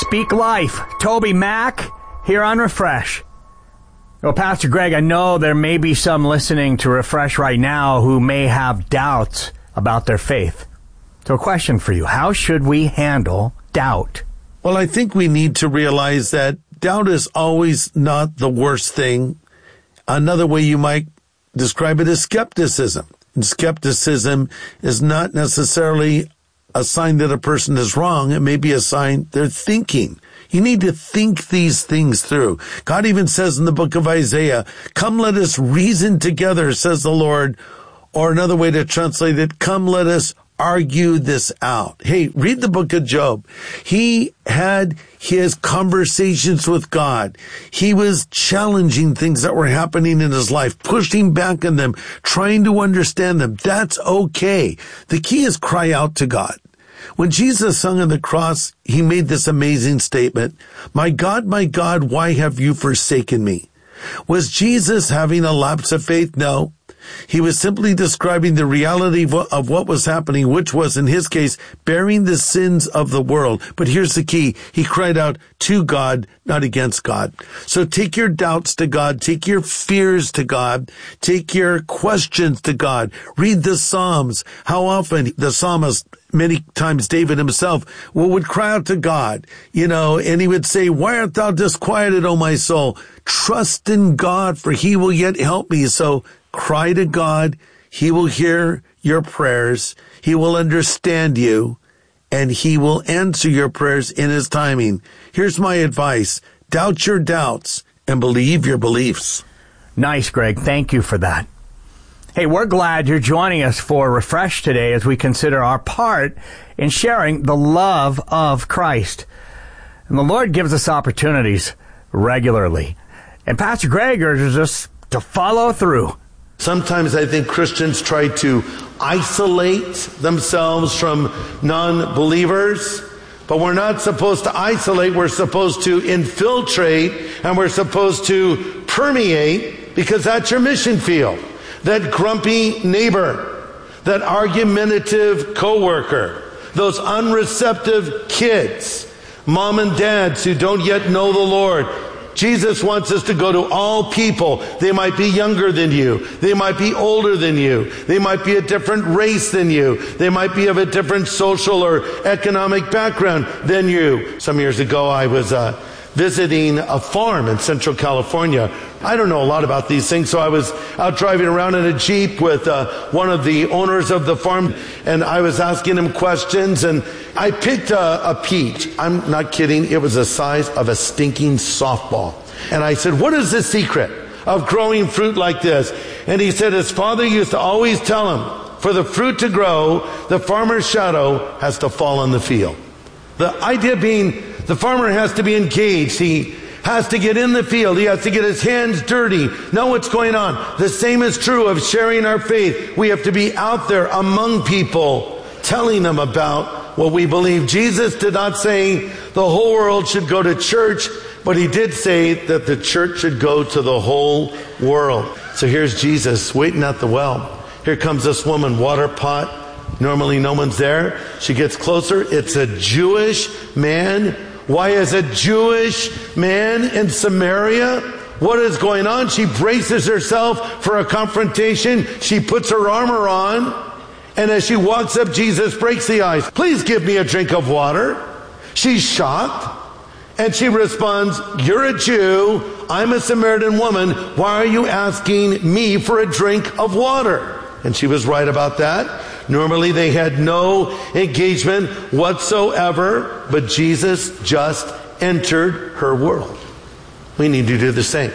Speak Life. Toby Mack here on Refresh. Well, Pastor Greg, I know there may be some listening to Refresh right now who may have doubts about their faith. So a question for you. How should we handle doubt? Well, I think we need to realize that doubt is always not the worst thing. Another way you might describe it is skepticism. And skepticism is not necessarily a sign that a person is wrong. It may be a sign they're thinking. You need to think these things through. God even says in the book of Isaiah, "Come, let us reason together," says the Lord. Or another way to translate it, "Come, let us argue this out." Hey, read the book of Job. He had his conversations with God. He was challenging things that were happening in his life, pushing back on them, trying to understand them. That's okay. The key is cry out to God. When Jesus hung on the cross, he made this amazing statement, my God, why have you forsaken me?" Was Jesus having a lapse of faith? No. He was simply describing the reality of what was happening, which was, in his case, bearing the sins of the world. But here's the key. He cried out to God, not against God. So take your doubts to God. Take your fears to God. Take your questions to God. Read the Psalms. How often the psalmist, many times David himself, would cry out to God, and he would say, "Why art thou disquieted, O my soul? Trust in God, for he will yet help me." So cry to God. He will hear your prayers. He will understand you, and he will answer your prayers in his timing. Here's my advice. Doubt your doubts and believe your beliefs. Nice, Greg. Thank you for that. Hey, we're glad you're joining us for Refresh today as we consider our part in sharing the love of Christ. And the Lord gives us opportunities regularly. And Pastor Greg urges us to follow through. Sometimes I think Christians try to isolate themselves from non-believers, but we're not supposed to isolate. We're supposed to infiltrate, and we're supposed to permeate, because that's your mission field. That grumpy neighbor, that argumentative coworker, those unreceptive kids, mom and dads who don't yet know the Lord. Jesus wants us to go to all people. They might be younger than you. They might be older than you. They might be a different race than you. They might be of a different social or economic background than you. Some years ago, I was visiting a farm in Central California. I don't know a lot about these things, so I was out driving around in a Jeep with one of the owners of the farm, and I was asking him questions, and I picked a peach. I'm not kidding. It was the size of a stinking softball. And I said, "What is the secret of growing fruit like this?" And he said his father used to always tell him, for the fruit to grow, the farmer's shadow has to fall on the field. The idea being, the farmer has to be engaged. He has to get in the field. He has to get his hands dirty, know what's going on. The same is true of sharing our faith. We have to be out there among people, telling them about what we believe. Jesus did not say the whole world should go to church, but he did say that the church should go to the whole world. So here's Jesus waiting at the well. Here comes this woman, water pot. Normally no one's there. She gets closer. It's a Jewish man. Why is a Jewish man in Samaria? What is going on? She braces herself for a confrontation. She puts her armor on. And as she walks up, Jesus breaks the ice. "Please give me a drink of water." She's shocked. And she responds, "You're a Jew. I'm a Samaritan woman. Why are you asking me for a drink of water?" And she was right about that. Normally they had no engagement whatsoever, but Jesus just entered her world. We need to do the same.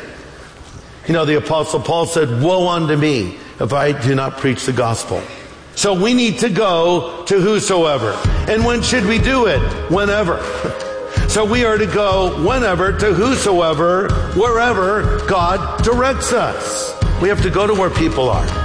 The Apostle Paul said, "Woe unto me if I do not preach the gospel." So we need to go to whosoever. And when should we do it? Whenever. So we are to go whenever to whosoever, wherever God directs us. We have to go to where people are.